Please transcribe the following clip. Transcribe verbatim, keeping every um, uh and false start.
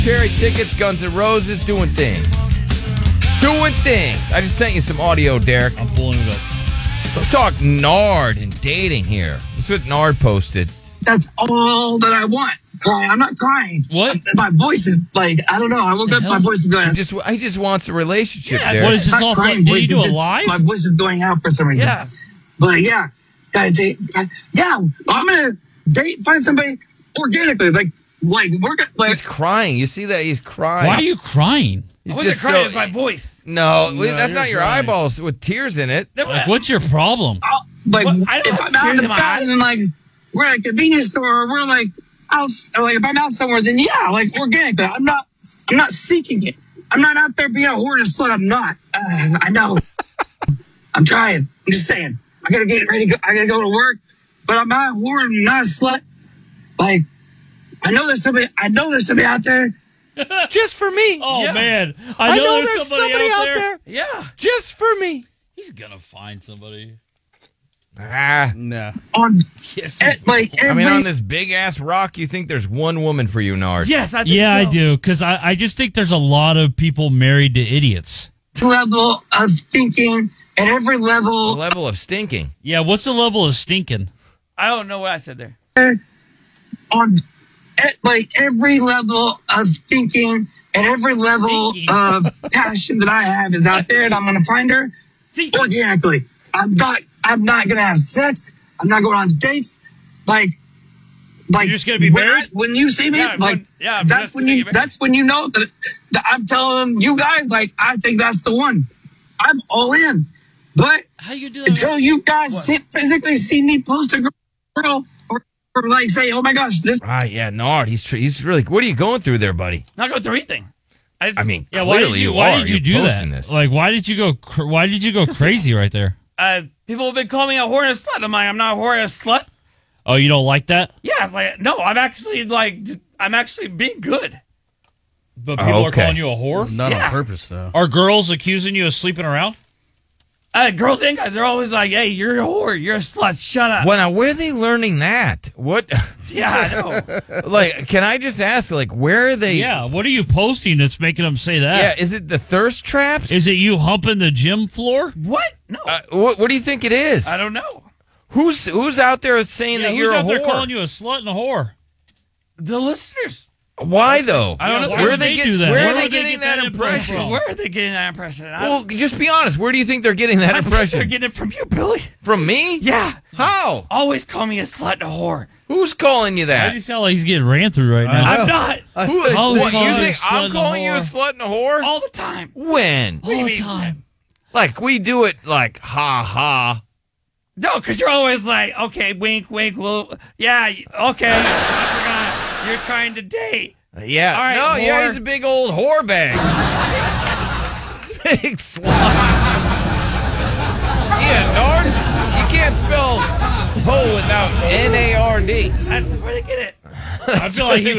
Cherry tickets, Guns N' Roses, doing things. Doing things. I just sent you some audio, Derek. I'm pulling it up. Let's talk Nard and dating here. That's what Nard posted. That's all that I want. Cry. I'm not crying. What? My voice is like, I don't know. I woke up, my voice is going. He just, he just wants a relationship, Yeah, Derek. What is this Not all for? crying, Did voice you do is a just- live? My voice is going out for some reason. Yeah. But yeah, gotta date. Yeah, I'm gonna date, find somebody organically. Like, like we're gonna. Like, He's crying. You see that? He's crying. Why are you crying? He's I wasn't just crying, so- it's my voice. No, No, that's you're not your crying. eyeballs with tears in it. Like, what's your problem? I'll- like Well, I don't if have I'm out tears and in my about eyes. and like we're at a convenience store, or we're like out. Or like if I'm out somewhere, then yeah, like organically. I'm not. I'm not seeking it. I'm not out there being a whore and a slut. I'm not. Uh, I know. I'm trying. I'm just saying. I gotta get ready. To go, I gotta go to work, but I'm not a whore and not a slut. Like I know there's somebody. I know there's somebody out there. Just for me. Oh, Yeah. man. I know, there's, somebody, out there. Yeah. Just for me. He's going to find somebody. Ah. Nah. On Yes. eh, like I every mean, on this big ass rock, you think there's one woman for you, Nard? Yes, I think Yeah, I so. do. Because I, I just think there's a lot of people married to idiots. level of thinking at every The level level of stinking. Yeah, what's the level of stinking? I don't know what I said there. on at like every level of thinking and every level Thinking. of passion that I have is out there, and I'm gonna find her See, organically. I'm not. I'm not gonna have sex. I'm not going on dates. Like, like You're just gonna be when I- married? when you see me. Yeah, like, when- yeah, I'm that's just when gonna you. get married. That's when you know that, that I'm telling you guys. Like, I think that's the one. I'm all in. But How you do that? until you guys see, physically see me post a girl or, or like say, oh my gosh, this Right, yeah, Nard. He's tr- he's really. What are you going through there, buddy? not going through anything. I, I mean, Yeah, why clearly did you, you why are. did you You're do that? posting this. Like, why did you go? Cr- why did you go crazy right there? uh, people have been calling me a whore and a slut. I'm like, I'm not a whore and a slut. Oh, you don't like that? Yeah, it's like, no, I'm actually like, j- I'm actually being good. But people are Okay. calling you a whore. Not Yeah. on purpose, though. Are girls accusing you of sleeping around? Uh, girls and guys, they're always like, hey, you're a whore, you're a slut, shut up. Well, now, where are they learning that? What? Yeah, I know. Like, can I just ask, like, where are they? Yeah. What are you posting that's making them say that? Yeah, is it the thirst traps? Is it you humping the gym floor? What? No, Uh, what, what do you think it is? I don't know. Who's who's out there saying Yeah, that who's you're a out there whore? calling you a slut and a whore? The listeners. Why though? I don't Yeah, know. why Where would are they, they get- do that? Where Where are they would they getting get that, that info impression? from? Where are they getting that impression? I, Well, just be honest. Where do you think they're getting that I think impression? they're getting it from you, Billy. From me? Yeah. How? Always call me a slut and a whore. Who's calling you I that? just sound like he's getting ran through right now. I'm not. Who, Oh, what, calling you you a think slut I'm and a calling you a whore. slut and a whore? All the time. When? All the time. Like, we do it like, ha ha. No, because you're always like, okay, wink, wink. Well, yeah, okay. I forgot. You're trying to date. Yeah. All right, no, yeah, whore. he's a big old whore bag. Big slut. Yeah, Nards, you can't spell hoe without N A R D. That's where they get it. I feel like he